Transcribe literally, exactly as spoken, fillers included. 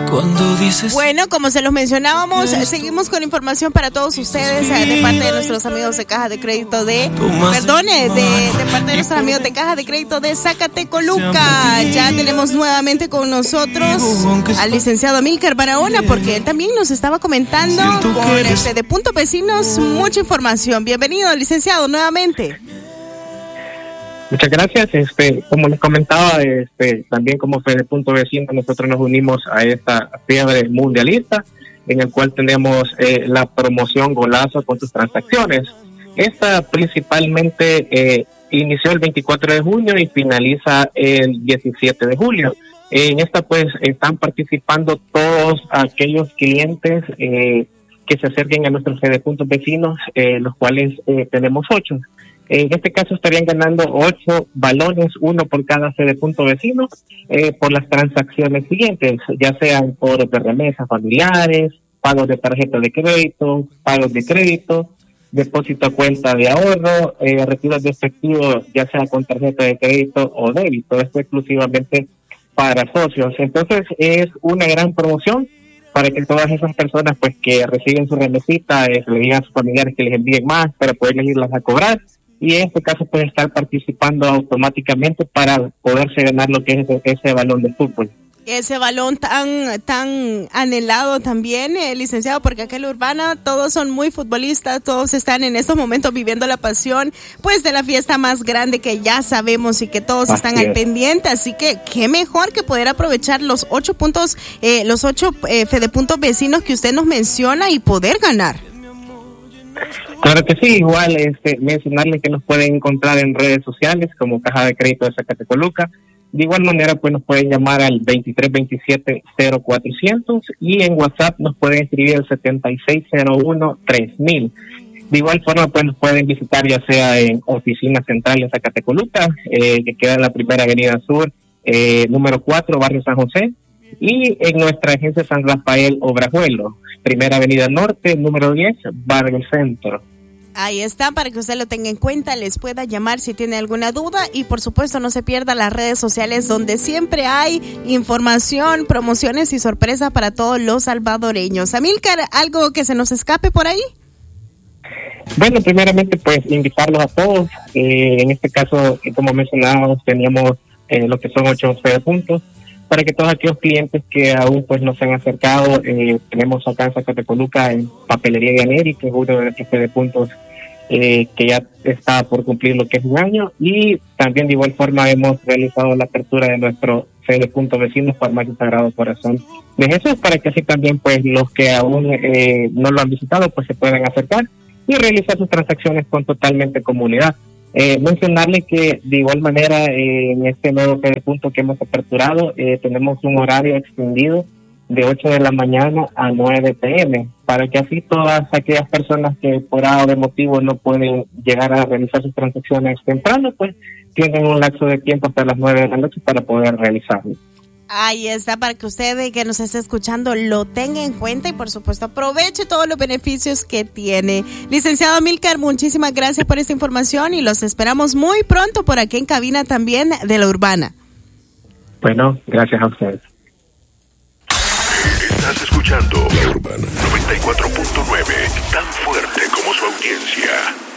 Cuando dices... Bueno, como se los mencionábamos, seguimos con información para todos ustedes eh, de parte de nuestros amigos de Caja de Crédito de... Perdone, de, de parte de nuestros amigos de Caja de Crédito de Zacatecoluca. Ya tenemos nuevamente con nosotros al licenciado Amílcar Barahona, porque él también nos estaba comentando con este de Punto Vecinos mucha información. Bienvenido, licenciado, nuevamente. Muchas gracias. Este, como les comentaba, este, también como Fede Punto Vecino, nosotros nos unimos a esta fiebre mundialista, en el cual tenemos eh, la promoción Golazo con tus transacciones. Esta principalmente eh, inició el veinticuatro de junio y finaliza el diecisiete de julio. En esta pues están participando todos aquellos clientes eh, que se acerquen a nuestros Fede Puntos Vecinos, eh, los cuales eh, tenemos ocho. En este caso estarían ganando ocho balones, uno por cada sede punto vecino, eh, por las transacciones siguientes, ya sean por de remesas familiares, pagos de tarjeta de crédito, pagos de crédito, depósito a cuenta de ahorro, eh, retiros de efectivo, ya sea con tarjeta de crédito o débito. Esto exclusivamente para socios. Entonces es una gran promoción para que todas esas personas pues que reciben su remesita, eh, le digan a sus familiares que les envíen más para poderles irlas a cobrar. Y en este caso puede estar participando automáticamente para poderse ganar lo que es ese, ese balón de fútbol. Ese balón tan tan anhelado también, eh, licenciado, porque acá en la Urbana todos son muy futbolistas, todos están en estos momentos viviendo la pasión pues de la fiesta más grande que ya sabemos y que todos así están es. al pendiente, así que qué mejor que poder aprovechar los ocho puntos, eh, los ocho eh, Fede Puntos Vecinos que usted nos menciona y poder ganar. Claro que sí, igual este, mencionarles que nos pueden encontrar en redes sociales como Caja de Crédito de Zacatecoluca. De igual manera, pues nos pueden llamar al veintitrés veintisiete cero cuatrocientos y en WhatsApp nos pueden escribir al setenta y seis cero uno tres mil. De igual forma, pues nos pueden visitar ya sea en Oficina Central en Zacatecoluca, eh, que queda en la Primera Avenida Sur, eh, número cuatro, Barrio San José, y en nuestra agencia San Rafael Obrajuelo, Primera Avenida Norte, número diez, Barrio Centro. Ahí está, para que usted lo tenga en cuenta, les pueda llamar si tiene alguna duda y por supuesto no se pierda las redes sociales donde siempre hay información, promociones y sorpresas para todos los salvadoreños. Amílcar, ¿algo que se nos escape por ahí? Bueno, primeramente pues invitarlos a todos, eh, en este caso como mencionábamos teníamos eh, lo que son ocho puntos, para que todos aquellos clientes que aún pues no se han acercado, eh, tenemos acá en Zacatecoluca en Papelería Yaneri, que es uno de nuestros Fede Puntos eh, que ya está por cumplir lo que es un año, y también de igual forma hemos realizado la apertura de nuestro Fede Punto Vecinos Farmacia Sagrado Corazón de Jesús, para que así también pues los que aún eh, no lo han visitado pues se puedan acercar y realizar sus transacciones con totalmente comunidad. Eh, mencionarle que de igual manera eh, en este nuevo Fede Punto que hemos aperturado eh, tenemos un horario extendido de ocho de la mañana a nueve pm, para que así todas aquellas personas que por A o de motivo no pueden llegar a realizar sus transacciones temprano, pues tienen un lapso de tiempo hasta las nueve de la noche para poder realizarlo. Ahí está, para que usted que nos esté escuchando lo tenga en cuenta y por supuesto aproveche todos los beneficios que tiene. Licenciado Amílcar, muchísimas gracias por esta información y los esperamos muy pronto por aquí en cabina también de La Urbana. Bueno, gracias a ustedes. Estás escuchando La Urbana noventa y cuatro punto nueve, tan fuerte como su audiencia.